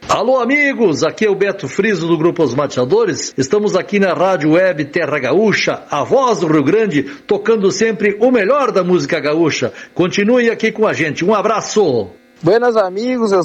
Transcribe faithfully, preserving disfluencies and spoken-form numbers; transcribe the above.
Alô amigos, aqui é o Beto Friso do Grupo Os Mateadores. Estamos aqui na Rádio Web Terra Gaúcha, a voz do Rio Grande, tocando sempre o melhor da música gaúcha. Continue aqui com a gente, um abraço! Buenas amigos, eu